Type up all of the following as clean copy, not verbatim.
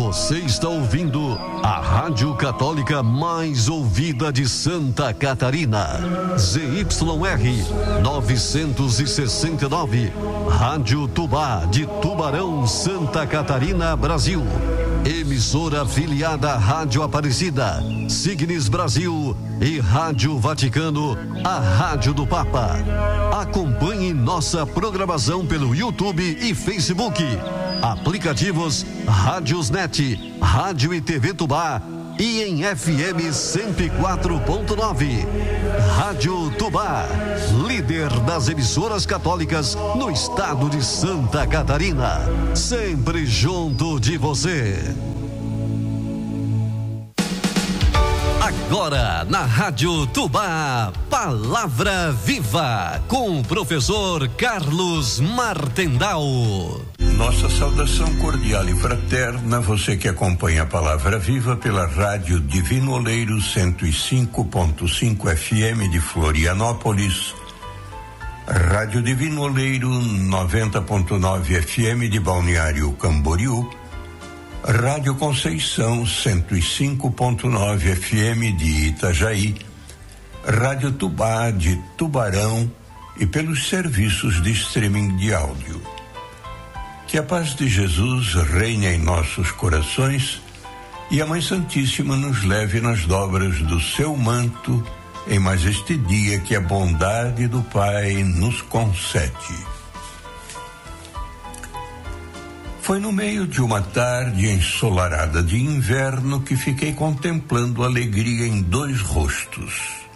Você está ouvindo a Rádio Católica mais ouvida de Santa Catarina. ZYR 969, Rádio Tubá de Tubarão, Santa Catarina, Brasil. Emissora afiliada à Rádio Aparecida, Signes Brasil e Rádio Vaticano, a Rádio do Papa. Acompanhe nossa programação pelo YouTube e Facebook. Aplicativos Rádiosnet, Rádio e TV Tubá e em FM 104.9. Rádio Tubá, líder das emissoras católicas no estado de Santa Catarina. Sempre junto de você. Agora na Rádio Tubá, Palavra Viva, com o professor Carlos Martendal. Nossa saudação cordial e fraterna, você que acompanha a Palavra Viva pela Rádio Divino Oleiro 105.5 FM de Florianópolis, Rádio Divino Oleiro 90.9 FM de Balneário Camboriú, Rádio Conceição 105.9 FM de Itajaí, Rádio Tubá de Tubarão e pelos serviços de streaming de áudio. Que a paz de Jesus reine em nossos corações e a Mãe Santíssima nos leve nas dobras do seu manto em mais este dia que a bondade do Pai nos concede. Foi no meio de uma tarde ensolarada de inverno que fiquei contemplando a alegria em dois rostos,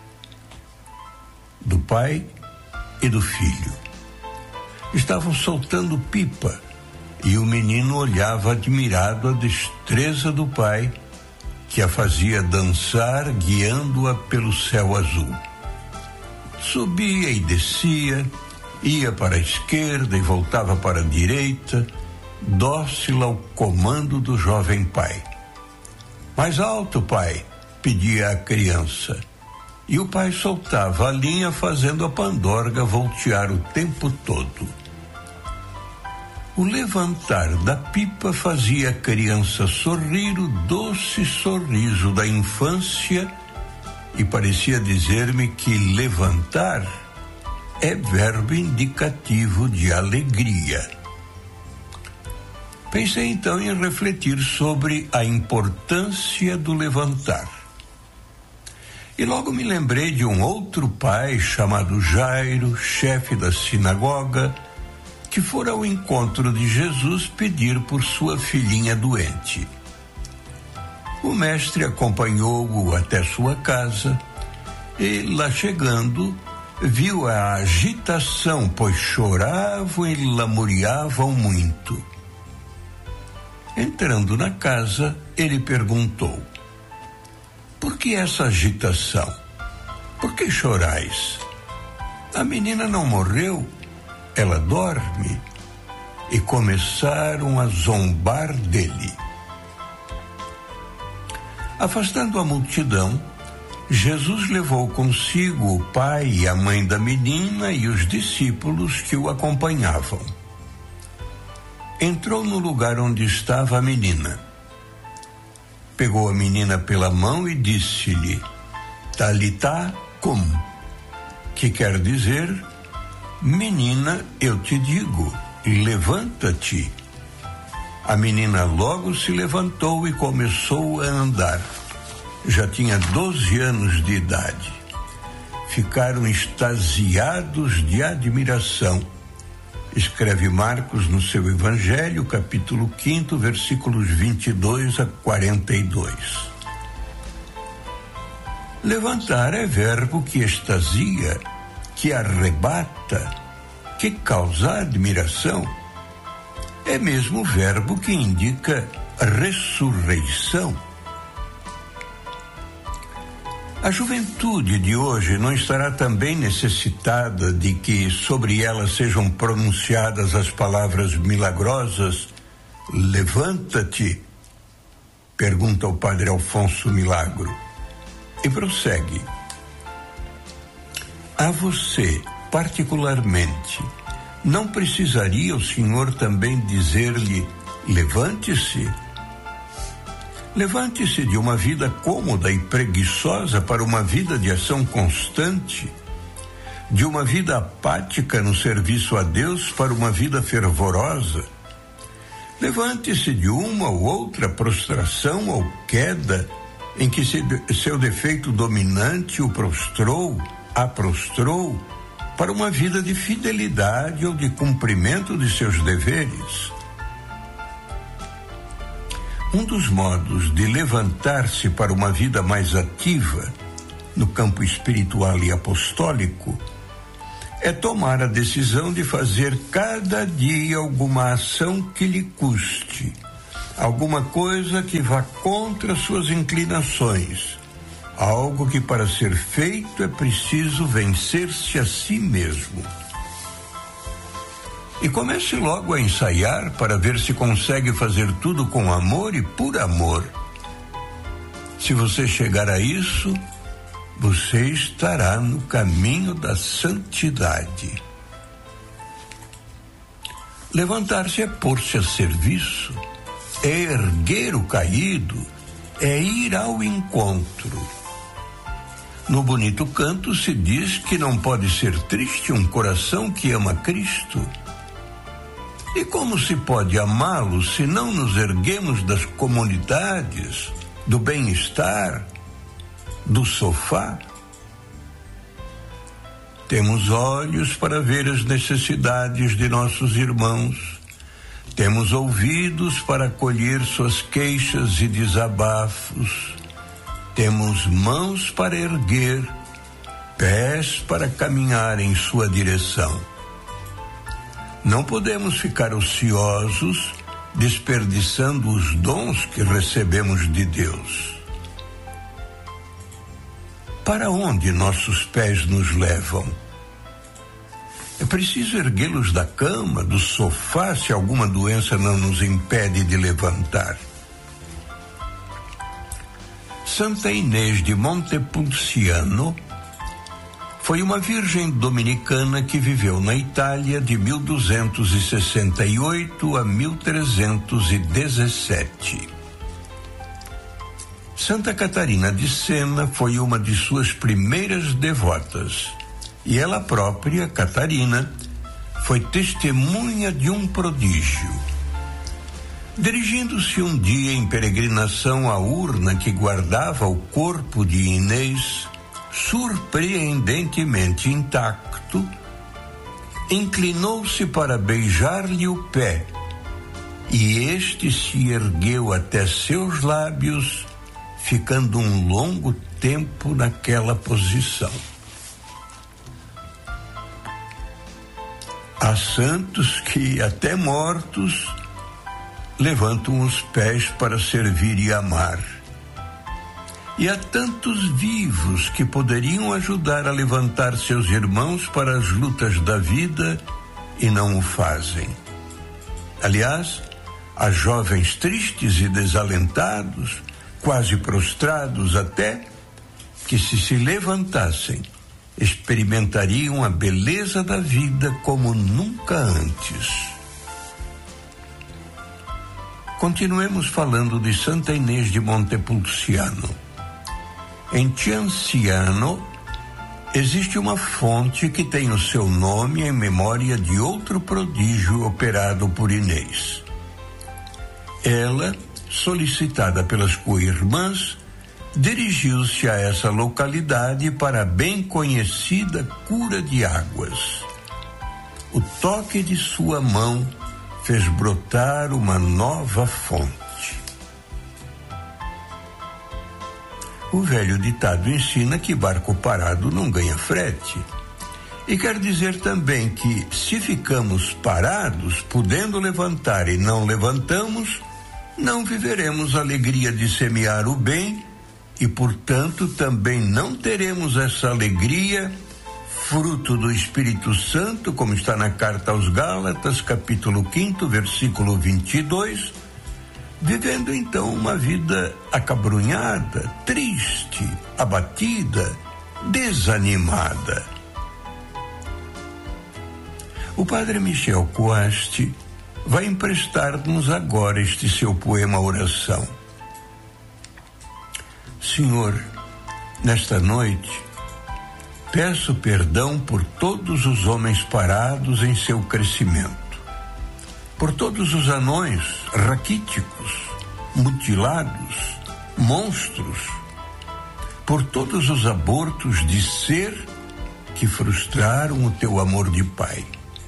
do pai e do filho. Estavam soltando pipa e o menino olhava admirado a destreza do pai, que a fazia dançar guiando-a pelo céu azul. Subia e descia, ia para a esquerda e voltava para a direita, dócil ao comando do jovem pai. Mais alto, pai, pedia a criança. E o pai soltava a linha, fazendo a pandorga voltear o tempo todo. O levantar da pipa fazia a criança sorrir o doce sorriso da infância e parecia dizer-me que levantar é verbo indicativo de alegria. Pensei então em refletir sobre a importância do levantar. E logo me lembrei de um outro pai chamado Jairo, chefe da sinagoga, que fora ao encontro de Jesus pedir por sua filhinha doente. O mestre acompanhou-o até sua casa e, lá chegando, viu a agitação, pois choravam e lamuriavam muito. Entrando na casa, ele perguntou: por que essa agitação? Por que chorais? A menina não morreu? Ela dorme. E começaram a zombar dele. Afastando a multidão, Jesus levou consigo o pai e a mãe da menina e os discípulos que o acompanhavam. Entrou no lugar onde estava a menina. Pegou a menina pela mão e disse-lhe: Talitá cum, que quer dizer: menina, eu te digo, levanta-te. A menina logo se levantou e começou a andar. Já tinha 12 anos de idade. Ficaram extasiados de admiração. Escreve Marcos no seu Evangelho, capítulo 5, versículos 22 a 42. Levantar é verbo que extasia, que arrebata, que causa admiração. É mesmo o verbo que indica ressurreição. A juventude de hoje não estará também necessitada de que sobre ela sejam pronunciadas as palavras milagrosas: levanta-te? Pergunta o padre Alfonso Milagro. E prossegue: a você, particularmente, não precisaria o senhor também dizer-lhe: levante-se? Levante-se de uma vida cômoda e preguiçosa para uma vida de ação constante, de uma vida apática no serviço a Deus para uma vida fervorosa. Levante-se de uma ou outra prostração ou queda em que seu defeito dominante o prostrou, a prostrou, para uma vida de fidelidade ou de cumprimento de seus deveres. Um dos modos de levantar-se para uma vida mais ativa no campo espiritual e apostólico é tomar a decisão de fazer cada dia alguma ação que lhe custe, alguma coisa que vá contra suas inclinações, algo que para ser feito é preciso vencer-se a si mesmo. E comece logo a ensaiar para ver se consegue fazer tudo com amor e por amor. Se você chegar a isso, você estará no caminho da santidade. Levantar-se é pôr-se a serviço, é erguer o caído, é ir ao encontro. No bonito canto se diz que não pode ser triste um coração que ama Cristo. E como se pode amá-lo se não nos erguemos das comunidades, do bem-estar, do sofá? Temos olhos para ver as necessidades de nossos irmãos, temos ouvidos para acolher suas queixas e desabafos, temos mãos para erguer, pés para caminhar em sua direção. Não podemos ficar ociosos, desperdiçando os dons que recebemos de Deus. Para onde nossos pés nos levam? É preciso erguê-los da cama, do sofá, se alguma doença não nos impede de levantar. Santa Inês de Montepulciano foi uma virgem dominicana que viveu na Itália de 1268 a 1317. Santa Catarina de Sena foi uma de suas primeiras devotas, e ela própria, Catarina, foi testemunha de um prodígio. Dirigindo-se um dia em peregrinação à urna que guardava o corpo de Inês, surpreendentemente intacto, inclinou-se para beijar-lhe o pé, e este se ergueu até seus lábios, ficando um longo tempo naquela posição. Há santos que, até mortos, levantam os pés para servir e amar. E há tantos vivos que poderiam ajudar a levantar seus irmãos para as lutas da vida e não o fazem. Aliás, há jovens tristes e desalentados, quase prostrados até, que se levantassem, experimentariam a beleza da vida como nunca antes. Continuemos falando de Santa Inês de Montepulciano. Em Cianciano existe uma fonte que tem o seu nome em memória de outro prodígio operado por Inês. Ela, solicitada pelas co-irmãs, dirigiu-se a essa localidade para a bem conhecida cura de águas. O toque de sua mão fez brotar uma nova fonte. O velho ditado ensina que barco parado não ganha frete. E quer dizer também que, se ficamos parados, podendo levantar e não levantamos, não viveremos a alegria de semear o bem e, portanto, também não teremos essa alegria, fruto do Espírito Santo, como está na carta aos Gálatas, capítulo 5, versículo 22, vivendo então uma vida acabrunhada, triste, abatida, desanimada. O padre Michel Coaste vai emprestar-nos agora este seu poema oração. Senhor, nesta noite, peço perdão por todos os homens parados em seu crescimento, por todos os anões raquíticos, mutilados, monstros, por todos os abortos de ser que frustraram o teu amor de pai.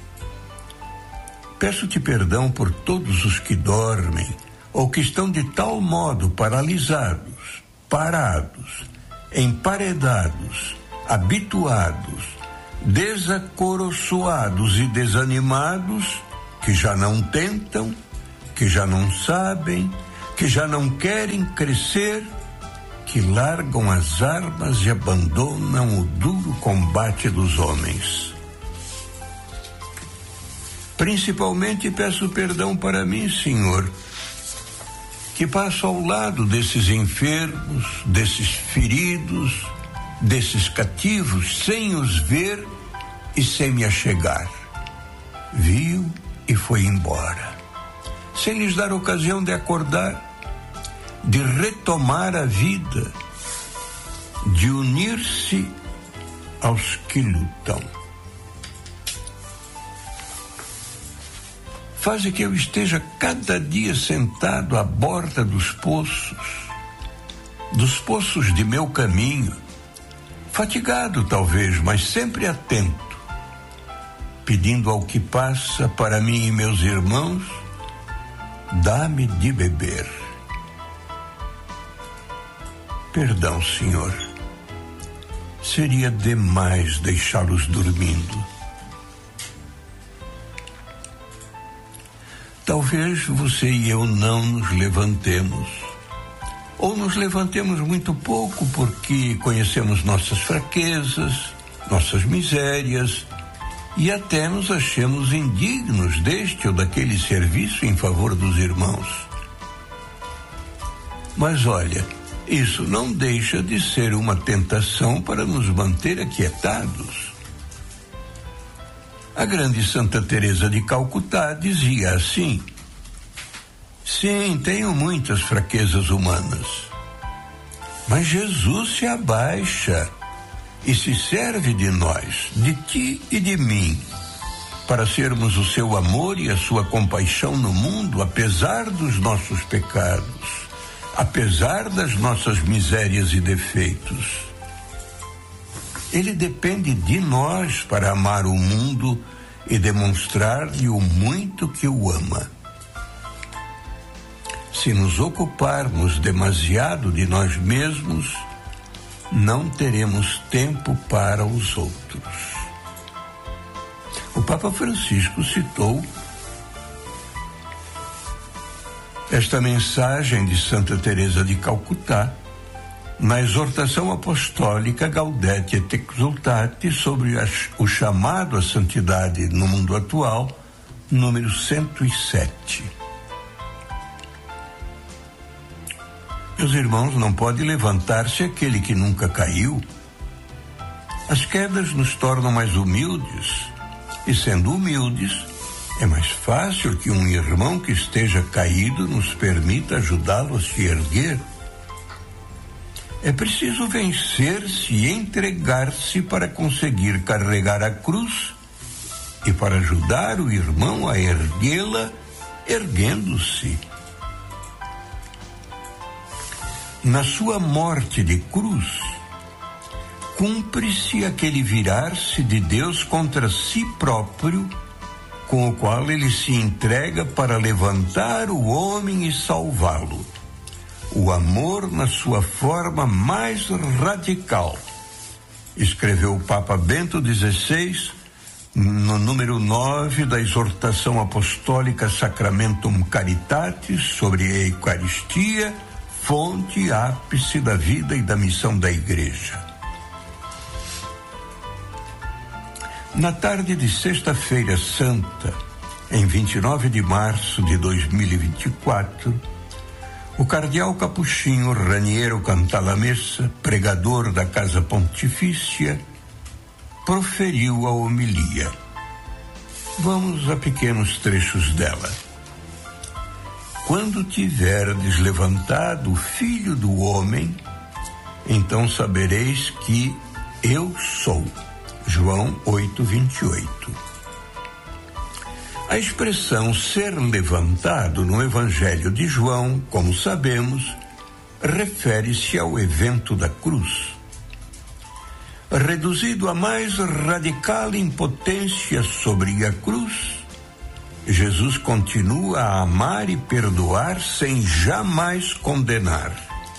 Peço-te perdão por todos os que dormem ou que estão de tal modo paralisados, parados, emparedados, habituados, desacoroçoados e desanimados, que já não tentam, que já não sabem, que já não querem crescer, que largam as armas e abandonam o duro combate dos homens. Principalmente peço perdão para mim, Senhor, que passo ao lado desses enfermos, desses feridos, desses cativos, sem os ver e sem me achegar. Viu e foi embora, sem lhes dar ocasião de acordar, de retomar a vida, de unir-se aos que lutam. Faze que eu esteja cada dia sentado à borda dos poços de meu caminho, fatigado talvez, mas sempre atento, pedindo ao que passa para mim e meus irmãos, dá-me de beber. Perdão, Senhor, seria demais deixá-los dormindo. Talvez você e eu não nos levantemos, ou nos levantemos muito pouco porque conhecemos nossas fraquezas, nossas misérias, e até nos achemos indignos deste ou daquele serviço em favor dos irmãos. Mas olha, isso não deixa de ser uma tentação para nos manter aquietados. A grande Santa Teresa de Calcutá dizia assim: sim, tenho muitas fraquezas humanas, mas Jesus se abaixa e se serve de nós, de ti e de mim, para sermos o seu amor e a sua compaixão no mundo, apesar dos nossos pecados, apesar das nossas misérias e defeitos. Ele depende de nós para amar o mundo e demonstrar-lhe o muito que o ama. Se nos ocuparmos demasiado de nós mesmos, não teremos tempo para os outros. O Papa Francisco citou esta mensagem de Santa Teresa de Calcutá na exortação apostólica Gaudete et Exsultate sobre o chamado à santidade no mundo atual, número 107. Meus irmãos, não pode levantar-se aquele que nunca caiu. As quedas nos tornam mais humildes, e sendo humildes, é mais fácil que um irmão que esteja caído nos permita ajudá-lo a se erguer. É preciso vencer-se e entregar-se para conseguir carregar a cruz e para ajudar o irmão a erguê-la, erguendo-se. Na sua morte de cruz, cumpre-se aquele virar-se de Deus contra si próprio, com o qual ele se entrega para levantar o homem e salvá-lo. O amor na sua forma mais radical, escreveu o Papa Bento XVI no número 9 da exortação apostólica Sacramentum Caritatis sobre a Eucaristia, fonte e ápice da vida e da missão da Igreja. Na tarde de sexta-feira santa, em 29 de março de 2024, o cardeal capuchinho Raniero Cantalamessa, pregador da Casa Pontifícia, proferiu a homilia. Vamos a pequenos trechos dela. Quando tiverdes levantado o Filho do Homem, então sabereis que eu sou. João 8:28. A expressão ser levantado no Evangelho de João, como sabemos, refere-se ao evento da cruz. Reduzido à mais radical impotência sobre a cruz, Jesus continua a amar e perdoar sem jamais condenar.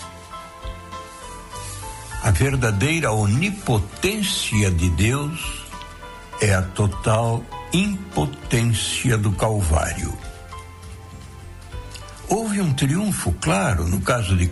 A verdadeira onipotência de Deus é a total impotência do Calvário. Houve um triunfo, claro, no caso de